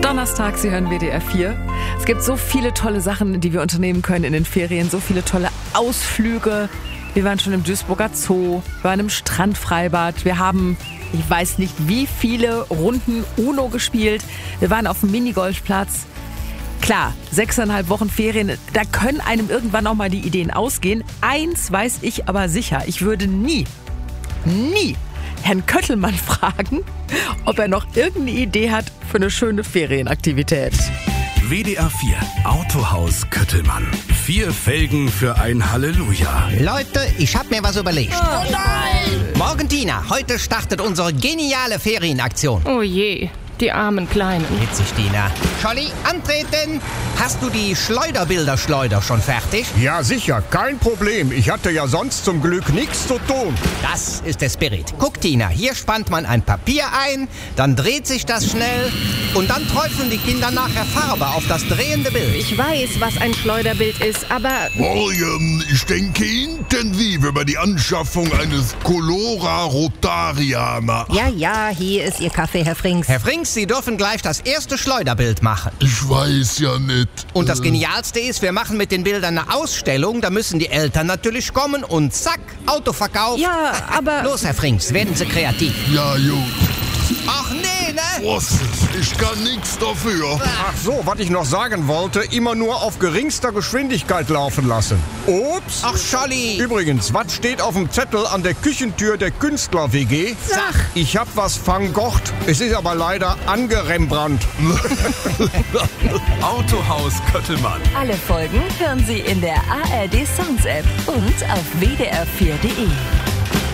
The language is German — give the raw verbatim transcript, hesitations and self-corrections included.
Donnerstag, Sie hören W D R vier. Es gibt so viele tolle Sachen, die wir unternehmen können in den Ferien. So viele tolle Ausflüge. Wir waren schon im Duisburger Zoo, wir waren im Strandfreibad. Wir haben, ich weiß nicht wie viele Runden Uno gespielt. Wir waren auf dem Minigolfplatz. Klar, sechseinhalb Wochen Ferien, da können einem irgendwann auch mal die Ideen ausgehen. Eins weiß ich aber sicher, ich würde nie, nie Herrn Köttelmann fragen, ob er noch irgendeine Idee hat für eine schöne Ferienaktivität. W D R vier Autohaus Köttelmann. Vier Felgen für ein Halleluja. Leute, ich hab mir was überlegt. Oh nein! Morgen, Tina, heute startet unsere geniale Ferienaktion. Oh je, die armen Kleinen. Witzig, Tina. Scholli, antreten! Hast du die Schleuderbilderschleuder schon fertig? Ja, sicher, kein Problem. Ich hatte ja sonst zum Glück nichts zu tun. Das ist der Spirit. Guck, Tina, hier spannt man ein Papier ein, dann dreht sich das schnell und dann träufeln die Kinder nachher Farbe auf das drehende Bild. Ich weiß, was ein Schleuderbild ist, aber... Morgen, ich denke intensiv über die Anschaffung eines Colora Rotaria nach. Ja, ja, hier ist Ihr Kaffee, Herr Frings. Herr Frings, Sie dürfen gleich das erste Schleuderbild machen. Ich weiß ja nicht. Und das äh, Genialste ist, wir machen mit den Bildern eine Ausstellung, da müssen die Eltern natürlich kommen und zack, Autoverkauf. Ja, aber... Los, Herr Frings, werden Sie kreativ. Ja, gut. Ach nee, ne? Was? Ich kann nichts dafür. Ach so, was ich noch sagen wollte, immer nur auf geringster Geschwindigkeit laufen lassen. Ups. Ach, Scholli. Übrigens, was steht auf dem Zettel an der Küchentür der Künstler-W G? Sag. Ich hab was Van Gogh, es ist aber leider angerembrannt. Autohaus Köttelmann. Alle Folgen hören Sie in der A R D Sounds App und auf w d r vier punkt d e.